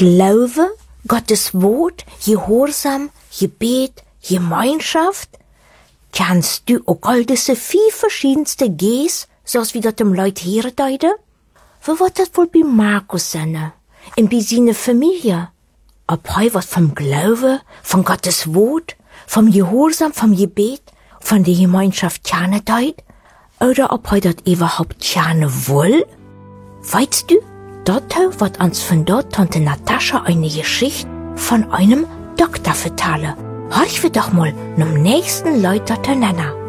Glaube, Gottes Wort, Gehorsam, Gebet, Gemeinschaft. Kennst du auch all diese vier verschiedenste Gs, so's wie das dem Leute hier deuten? Wie wird das wohl bei Markus sein? Und bei seiner Familie? Ob er was vom Glaube, von Gottes Wort, vom Gehorsam, vom Gebet, von der Gemeinschaft kennen deut? Oder ob er das überhaupt kennen will? Weißt du, dort wird uns von dort Tante Natascha eine Geschichte von einem Doktor vertellen. Horch wir doch mal nem nächsten Leute nennen.